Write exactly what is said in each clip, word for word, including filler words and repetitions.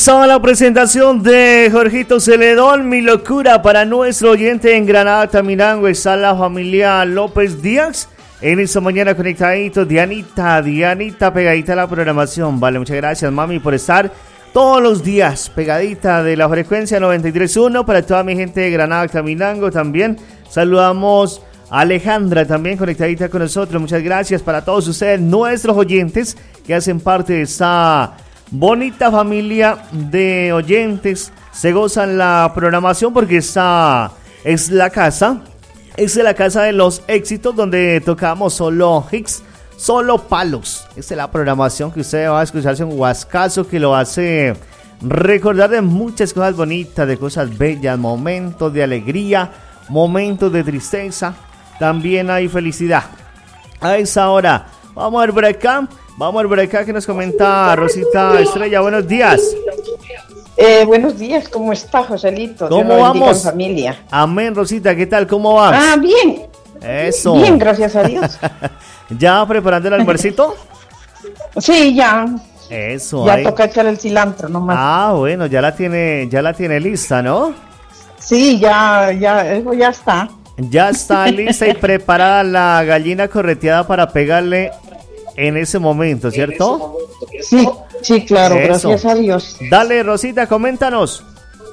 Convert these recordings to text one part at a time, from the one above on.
A la presentación de Jorgito Celedón, Mi Locura, para nuestro oyente en Granada, Taminango. Está la familia López Díaz en esta mañana conectadito. Dianita, Dianita pegadita a la programación. Vale, muchas gracias, mami, por estar todos los días pegadita de la frecuencia noventa y tres punto uno. Para toda mi gente de Granada, Taminango también. Saludamos a Alejandra también conectadita con nosotros. Muchas gracias para todos ustedes, nuestros oyentes que hacen parte de esta bonita familia de oyentes. Se gozan la programación porque esta es la casa, es la casa de los éxitos, donde tocamos solo hits, solo palos. Esta es la programación que usted va a escucharse en Huascazo, que lo hace recordar de muchas cosas bonitas, de cosas bellas, momentos de alegría, momentos de tristeza. También hay felicidad. A esa hora, vamos a ver por acá. Vamos a ver por acá que nos comenta Rosita Estrella. Buenos días. Eh, buenos días, ¿cómo está, Joselito? ¿Cómo vamos? Familia. Amén, Rosita, ¿qué tal? ¿Cómo vas? Ah, bien. Eso. Bien, gracias a Dios. ¿Ya preparando el almuercito? Sí, ya. Eso. Ya ahí. Toca echar el cilantro nomás. Ah, bueno, ya la tiene, ya la tiene lista, ¿no? Sí, ya, ya, eso ya está. Ya está lista y preparada la gallina correteada para pegarle en ese momento, ¿cierto? Sí, sí, claro, Eso. Gracias a Dios. Dale, Rosita, coméntanos.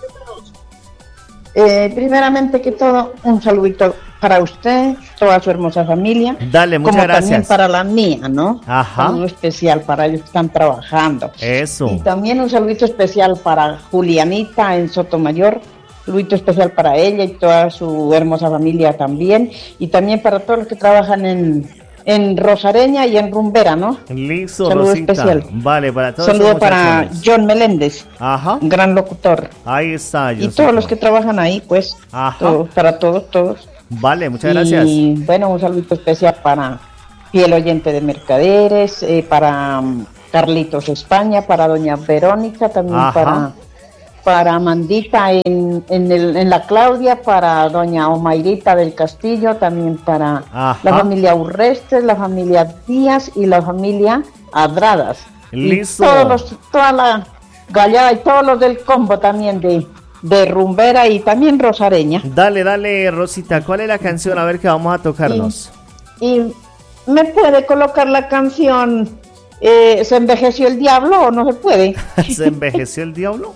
Eh, primeramente que todo, un saludito para usted, toda su hermosa familia. Dale, muchas como gracias. También para la mía, ¿no? Ajá. Un especial para ellos que están trabajando. Eso. Y también un saludito especial para Julianita en Sotomayor. Saludito especial para ella y toda su hermosa familia también. Y también para todos los que trabajan en, en Rosareña y en Rumbera, ¿no? Listo, Saludo Rosita. especial. Vale, para todos. Saludo para muchachones. John Meléndez, Ajá. un gran locutor. Ahí está. Y Josito. todos los que trabajan ahí, pues, Ajá. todos, para todos, todos. Vale, muchas gracias. Y bueno, un saludito especial para fiel oyente de Mercaderes, eh, para um, Carlitos España, para doña Verónica, también Ajá. para para Amandita en, en, el, en la Claudia, para doña Omairita del Castillo, también para Ajá. la familia Urrestes, la familia Díaz y la familia Adradas. Listo. Y todos los, toda la gallada y todos los del combo también de, de Rumbera y también Rosareña. Dale, dale, Rosita. ¿Cuál es la canción? A ver que vamos a tocarnos. Y, y me puede colocar la canción eh, ¿Se envejeció el diablo o no se puede? ¿Se envejeció el diablo?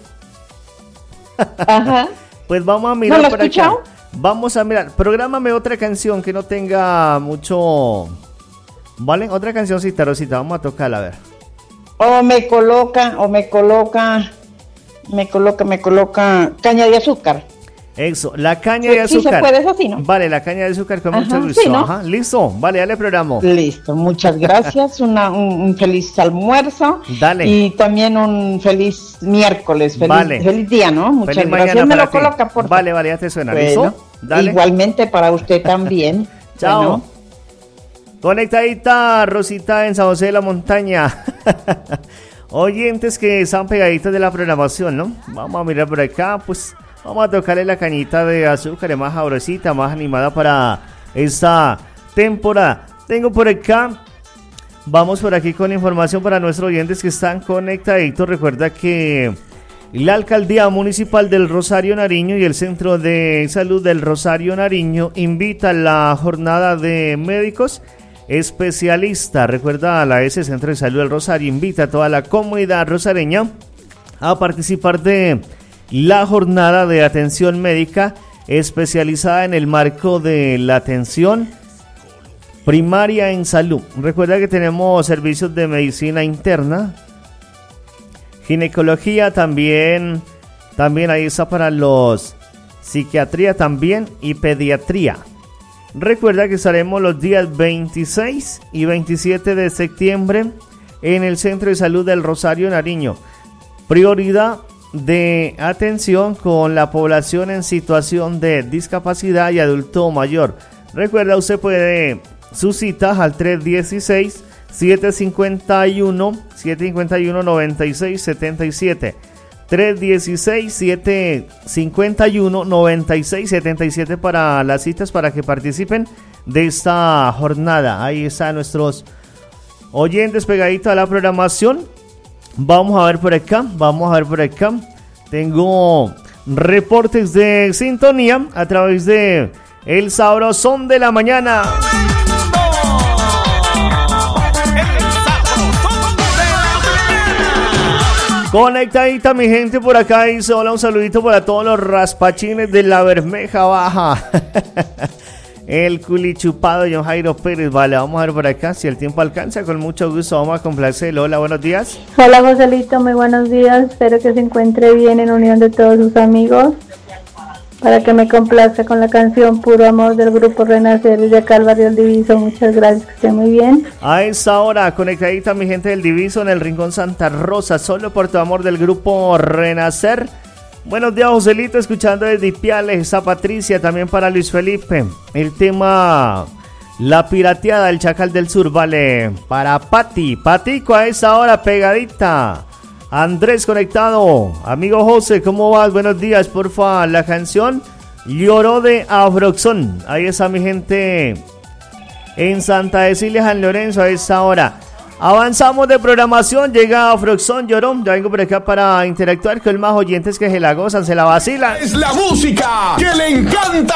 Ajá. Pues vamos a mirar ¿No lo por has acá. escuchado? Vamos a mirar. Prográmame otra canción que no tenga mucho. ¿Vale? Otra cancioncita, Rosita. Vamos a tocarla, a ver. O me coloca, o me coloca, me coloca, me coloca caña de azúcar. Eso, la caña Sí, de sí se azúcar. puede, eso sí, ¿no? Vale, la caña de azúcar con Ajá, mucho gusto. sí, ¿no? Ajá, listo. Vale, dale programa. Listo, muchas gracias. Una, un, un feliz almuerzo. Dale. Y también un feliz miércoles. Feliz, Vale. feliz día, ¿no? Muchas Feliz gracias. mañana Me para lo ti. coloca, por favor. Vale, vale, ya te suena. Bueno, ¿Listo? Dale. igualmente para usted también. Chao. Bueno. Conectadita, Rosita en San José de la Montaña. Oyentes que están pegaditos de la programación, ¿no? Vamos a mirar por acá, pues vamos a tocarle la cañita de azúcar, más sabrosita, más animada para esta temporada. Tengo por acá, vamos por aquí con información para nuestros oyentes que están conectaditos. Recuerda que la Alcaldía Municipal del Rosario Nariño y el Centro de Salud del Rosario Nariño invita a la jornada de médicos especialistas. Recuerda, la S Centro de Salud del Rosario invita a toda la comunidad rosareña a participar de la jornada de atención médica especializada en el marco de la atención primaria en salud. Recuerda que tenemos servicios de medicina interna, ginecología también, también ahí está para los psiquiatría también y pediatría. Recuerda que estaremos los días veintiséis y veintisiete de septiembre en el Centro de Salud del Rosario Nariño. Prioridad de atención con la población en situación de discapacidad y adulto mayor. Recuerda, usted puede sus citas al tres uno seis, siete cinco uno, siete cinco uno, nueve seis siete siete. tres uno seis, siete cinco uno, nueve seis siete siete para las citas para que participen de esta jornada. Ahí están nuestros oyentes pegaditos a la programación. Vamos a ver por acá, vamos a ver por acá. Tengo reportes de sintonía a través de El Sabrosón de la Mañana. Conectadita mi gente por acá, dice hola, un saludito para todos los raspachines de la Bermeja Baja. El culichupado John Jairo Pérez. Vale, vamos a ver por acá si el tiempo alcanza. Con mucho gusto vamos a complacerlo. Hola, buenos días. Hola Joselito, muy buenos días. Espero que se encuentre bien en unión de todos sus amigos. Para que me complazca con la canción Puro Amor del grupo Renacer desde acá al barrio El Diviso. Muchas gracias, que esté muy bien. A esa hora, conectadita mi gente del Diviso en el Rincón Santa Rosa. Solo por tu amor del grupo Renacer. Buenos días, Joselito, escuchando desde Ipiales, está Patricia, también para Luis Felipe. El tema La Pirateada, el Chacal del Sur, vale. Para Pati, Patico a esa hora pegadita. Andrés conectado. Amigo José, ¿cómo vas? Buenos días, porfa. La canción Lloró de Afroxón. Ahí está mi gente en Santa Cecilia, San Lorenzo a esa hora. Avanzamos de programación, llega Afroxón, Lloró. Ya vengo por acá para interactuar con más oyentes que se la gozan, se la vacilan. Es la música que le encanta.